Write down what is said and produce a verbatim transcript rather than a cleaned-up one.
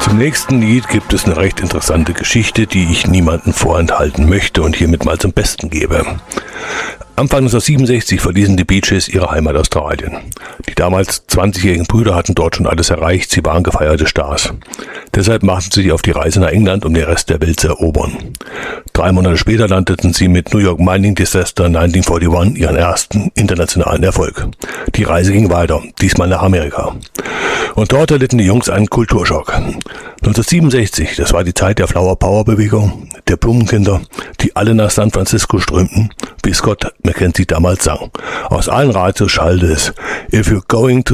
Zum nächsten Lied gibt es eine recht interessante Geschichte, die ich niemandem vorenthalten möchte und hiermit mal zum Besten gebe. Anfang neunzehnhundertsiebenundsechzig verließen die Bee Gees ihre Heimat Australien. Die damals zwanzigjährigen Brüder hatten dort schon alles erreicht, sie waren gefeierte Stars. Deshalb machten sie sich auf die Reise nach England, um den Rest der Welt zu erobern. Drei Monate später landeten sie mit New York Mining Disaster neunzehnhunderteinundvierzig ihren ersten internationalen Erfolg. Die Reise ging weiter, diesmal nach Amerika. Und dort erlitten die Jungs einen Kulturschock. neunzehnhundertsiebenundsechzig, das war die Zeit der Flower Power Bewegung, der Blumenkinder, die alle nach San Francisco strömten, wie Scott McKenzie damals sang. Aus allen Radios schallte es: If you're going to